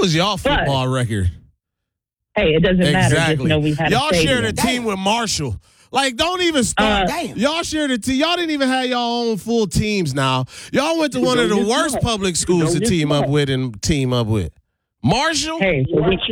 was y'all football record? Hey, it doesn't matter. Just know we had y'all shared a team with Marshall. Like, don't even start. Y'all shared a team. Y'all didn't even have y'all own full teams now. Y'all went to one of the worst public schools to team up with. Marshall? Hey,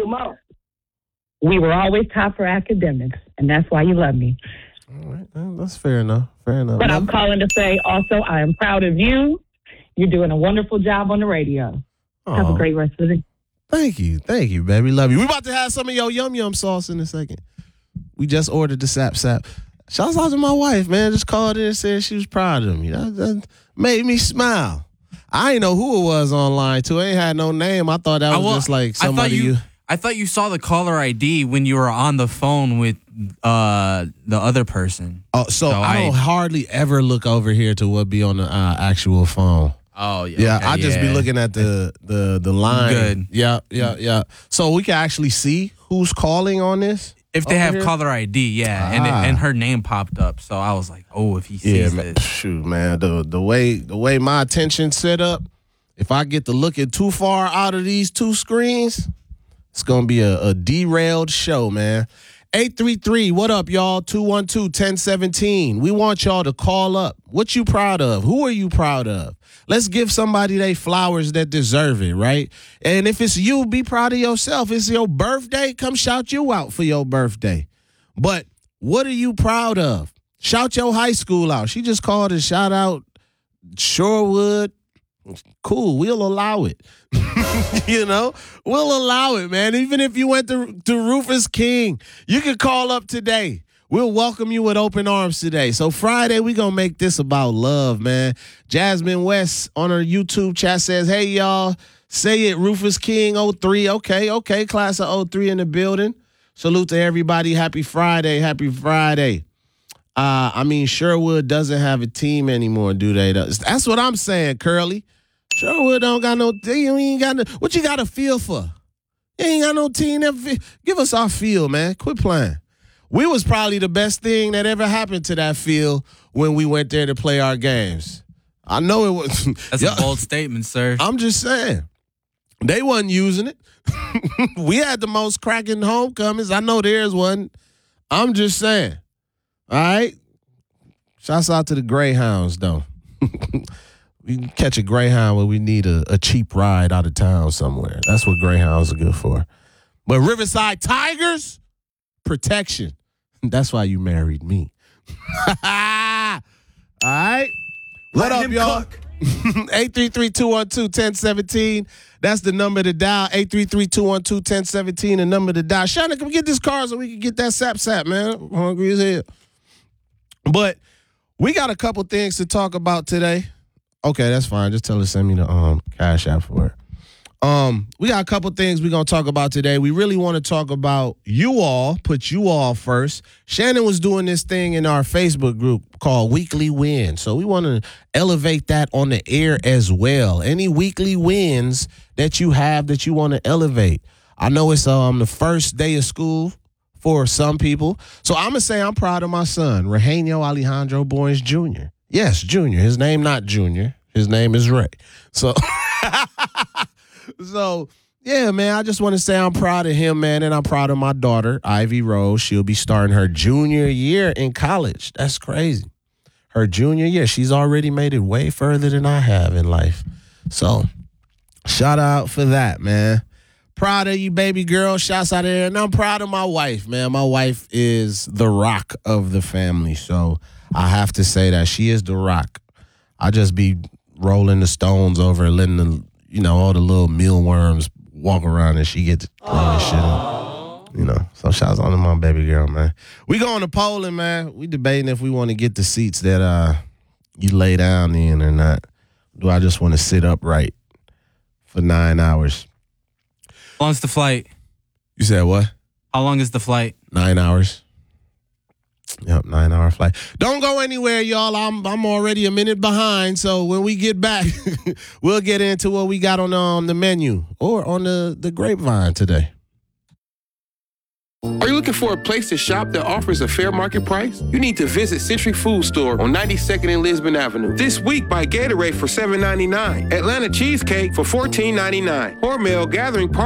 we were always top for academics, and that's why you love me. All right. That's fair enough. But I'm calling to say also I am proud of you. You're doing a wonderful job on the radio. Have a great rest of the day. Thank you, baby. Love you. We about to have some of your yum sauce in a second. We just ordered the sap. Shouts out to my wife, man. Just called in and said she was proud of me. That made me smile. I didn't know who it was online, too. I ain't had no name. I thought that was just like somebody I thought you saw the caller ID when you were on the phone with the other person. Oh, so I don't hardly ever look over here to what be on the actual phone. Oh, yeah. Yeah, I just be looking at the line. Good. Yeah. So we can actually see who's calling on this? If they have caller ID, yeah. And her name popped up. So I was like, oh, if he sees this. Shoot, man. The way my attention's set up, if I get to looking too far out of these two screens, it's going to be a derailed show, man. 833, what up, y'all? 212-1017. We want y'all to call up. What you proud of? Who are you proud of? Let's give somebody they flowers that deserve it, right? And if it's you, be proud of yourself. It's your birthday, come shout you out for your birthday. But what are you proud of? Shout your high school out. She just called and shout out Shorewood. Cool, we'll allow it. We'll allow it, man. Even if you went to Rufus King, you can call up today. We'll welcome you with open arms today. So Friday, we going to make this about love, man. Jasmine West on her YouTube chat says, hey, y'all, say it, Rufus King 03. Okay, class of 03 in the building. Salute to everybody. Happy Friday. Sherwood doesn't have a team anymore, do they? That's what I'm saying, Curly. Sherwood don't got no team. You ain't got no. What you got a feel for? You ain't got no team. Give us our feel, man. Quit playing. We was probably the best thing that ever happened to that field when we went there to play our games. I know it was. That's a bold statement, sir. I'm just saying. They wasn't using it. We had the most cracking homecomings. I know theirs wasn't. I'm just saying. All right? Shouts out to the Greyhounds, though. We can catch a Greyhound when we need a cheap ride out of town somewhere. That's what Greyhounds are good for. But Riverside Tigers, protection. That's why you married me. All right? What up, y'all? 833-212-1017. That's the number to dial. 833-212-1017, the number to dial. Shannon, come get this car so we can get that sap, man. I'm hungry as hell. But we got a couple things to talk about today. Okay, that's fine. Just tell her to send me the cash app for it. We got a couple things we're going to talk about today. We really want to talk about you all, put you all first. Shannon was doing this thing in our Facebook group called Weekly Wins. So we want to elevate that on the air as well. Any weekly wins that you have that you want to elevate. I know it's the first day of school for some people. So I'm going to say I'm proud of my son, Rehanio Alejandro Boynes Jr. Yes, Junior. His name not Junior. His name is Ray. So, yeah, man, I just want to say I'm proud of him, man, and I'm proud of my daughter, Ivy Rose. She'll be starting her junior year in college. That's crazy. Her junior year. She's already made it way further than I have in life. So, shout out for that, man. Proud of you, baby girl. Shouts out there. And I'm proud of my wife, man. My wife is the rock of the family. So, I have to say that she is the rock. I just be rolling the stones over and letting the, all the little mealworms walk around and she gets throwing shit in. So shouts out to my baby girl, man. We going to Poland, man. We debating if we want to get the seats that you lay down in or not. Do I just want to sit upright for 9 hours? How long's the flight? You said what? How long is the flight? 9 hours. Yep, 9-hour flight. Don't go anywhere, y'all. I'm already a minute behind. So when we get back, we'll get into what we got on the menu or on the grapevine today. Are you looking for a place to shop that offers a fair market price? You need to visit Century Food Store on 92nd and Lisbon Avenue. This week, buy Gatorade for $7.99, Atlanta Cheesecake for $14.99, Hormel Gathering Party